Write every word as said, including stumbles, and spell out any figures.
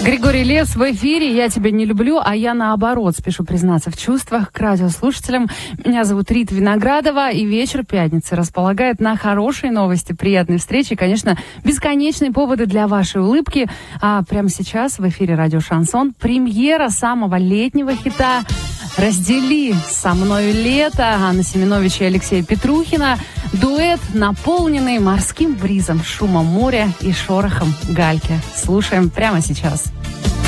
Григорий Лепс в эфире. Я тебя не люблю, а я наоборот спешу признаться в чувствах к радиослушателям. Меня зовут Рита Виноградова, и вечер пятницы располагает на хорошие новости, приятные встречи, конечно, бесконечные поводы для вашей улыбки. А прямо сейчас в эфире радио «Шансон» премьера самого летнего хита «Раздели со мною лето» Анны Семенович и Алексея Петрухина. Дуэт, наполненный морским бризом, шумом моря и шорохом гальки. Слушаем прямо сейчас.